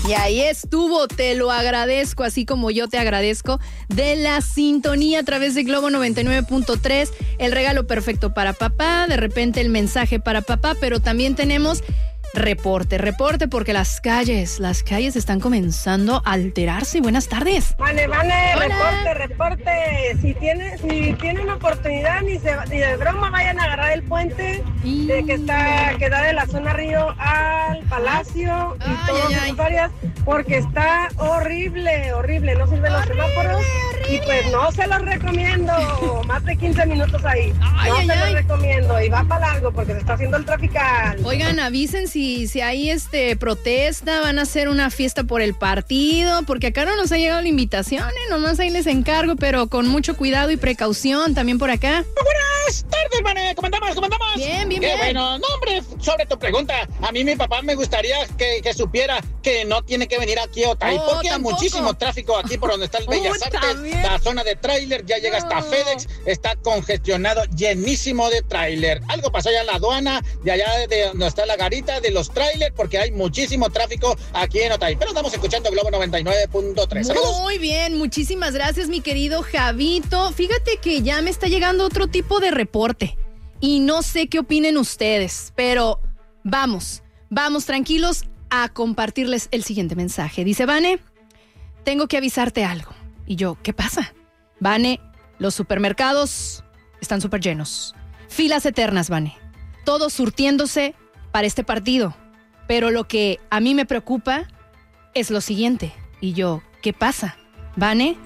Y ahí estuvo, te lo agradezco, así como yo te agradezco de la sintonía a través de Globo 99.3, el regalo perfecto para papá, de repente el mensaje para papá, pero también tenemos reporte porque las calles están comenzando a alterarse. Buenas tardes. Vane, reporte. Si tienen oportunidad, ni de broma vayan a agarrar el puente que da de la zona Río al Palacio y todas esas áreas, porque está horrible, no sirven los semáforos y pues no se los recomiendo. Más de 15 minutos ahí. Los recomiendo y va para largo porque se está haciendo el trafical. Oigan, avisen si hay protesta, van a hacer una fiesta por el partido, porque acá no nos ha llegado la invitación, nomás ahí les encargo, pero con mucho cuidado y precaución también por acá. Buenas tardes, Vane, comandamos. Bien. Bueno, no, hombre, sobre tu pregunta, a mí mi papá me gustaría que supiera que no tiene que venir aquí a Otay, porque hay muchísimo tráfico aquí por donde está el Bellas Artes, también. La zona de tráiler ya llega hasta FedEx, está congestionado, llenísimo de tráiler. Algo pasó allá en la aduana, de allá de donde está la garita de los tráiler, porque hay muchísimo tráfico aquí en Otay. Pero estamos escuchando Globo 99.3. Saludos. Muy bien, muchísimas gracias, mi querido Javito. Fíjate que ya me está llegando otro tipo de reporte y no sé qué opinen ustedes, pero vamos tranquilos a compartirles el siguiente mensaje. Dice: Vane, tengo que avisarte algo. Y yo, ¿qué pasa? Vane, los supermercados están súper llenos. Filas eternas, Vane. Todos surtiéndose para este partido. Pero lo que a mí me preocupa es lo siguiente. Y yo, ¿qué pasa? Vane,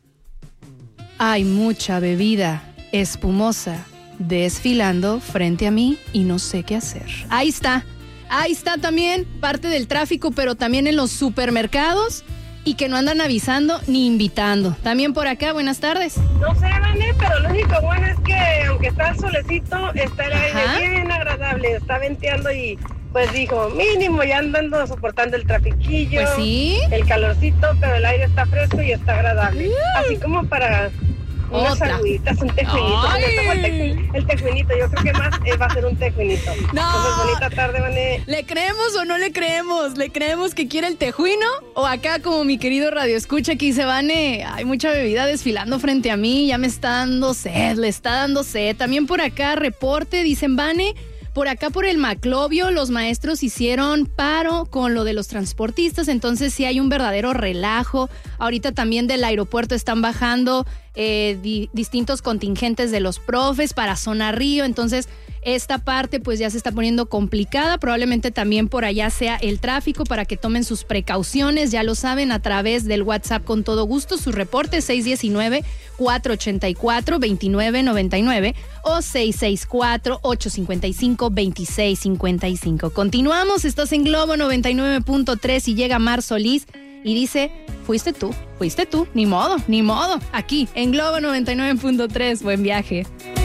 hay mucha bebida espumosa desfilando frente a mí y no sé qué hacer. Ahí está también parte del tráfico, pero también en los supermercados, y que no andan avisando ni invitando. También por acá, buenas tardes. No sé, Vane, pero lo único bueno es que aunque está el solecito, está el aire bien agradable, está venteando y pues dijo, mínimo ya andando soportando el trafiquillo. Pues sí. El calorcito, pero el aire está fresco y está agradable. Así como para unas agüitas, un tejuinito. El tejuinito, yo creo que más va a ser un tejuinito. No. Entonces, bonita tarde, Vane. ¿Le creemos o no le creemos? ¿Le creemos que quiere el tejuino? O acá, como mi querido Radio Escucha, que dice: Vane, hay mucha bebida desfilando frente a mí, ya me está dando sed, le está dando sed. También por acá, reporte, dicen: Vane, por acá por el Maclovio, los maestros hicieron paro con lo de los transportistas, entonces sí hay un verdadero relajo. Ahorita también del aeropuerto están bajando distintos contingentes de los profes para zona Río, entonces esta parte pues ya se está poniendo complicada. Probablemente también por allá sea el tráfico, para que tomen sus precauciones, ya lo saben, a través del WhatsApp con todo gusto. Su reporte 619-484-2999 o 664-855-2655. Continuamos, estás en Globo 99.3 y llega Mar Solís y dice: fuiste tú, ni modo, aquí en Globo 99.3, buen viaje.